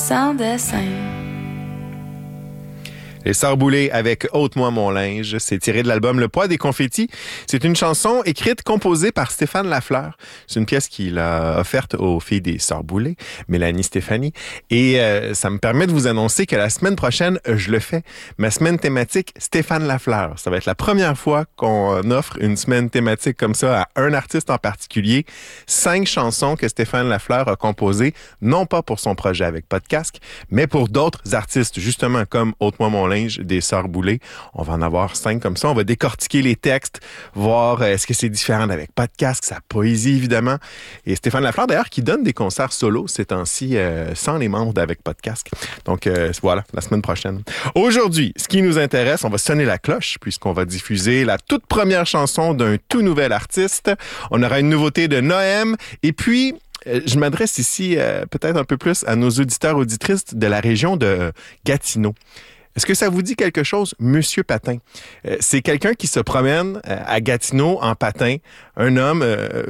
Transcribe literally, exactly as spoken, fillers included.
sans dessin. Les Sœurs Boulay avec Ôte-moi mon linge, c'est tiré de l'album Le poids des confettis. C'est une chanson écrite, composée par Stéphane Lafleur. C'est une pièce qu'il a offerte aux filles des Sœurs Boulay, Mélanie, Stéphanie. Et euh, ça me permet de vous annoncer que la semaine prochaine, je le fais. Ma semaine thématique, Stéphane Lafleur. Ça va être la première fois qu'on offre une semaine thématique comme ça à un artiste en particulier. Cinq chansons que Stéphane Lafleur a composées, non pas pour son projet avec Podcast, mais pour d'autres artistes, justement comme Ôte-moi mon linge des Sœurs Boulay. On va en avoir cinq comme ça. On va décortiquer les textes, voir euh, est-ce que c'est différent avec Podcast, sa poésie évidemment. Et Stéphane Lafleur d'ailleurs qui donne des concerts solo ces temps-ci euh, sans les membres d'Avec Podcast. Donc euh, voilà, la semaine prochaine. Aujourd'hui, ce qui nous intéresse, on va sonner la cloche puisqu'on va diffuser la toute première chanson d'un tout nouvel artiste. On aura une nouveauté de Noëm et puis je m'adresse ici euh, peut-être un peu plus à nos auditeurs auditrices de la région de Gatineau. Est-ce que ça vous dit quelque chose, Monsieur Patin? Euh, c'est quelqu'un qui se promène euh, à Gatineau en patin, un homme euh,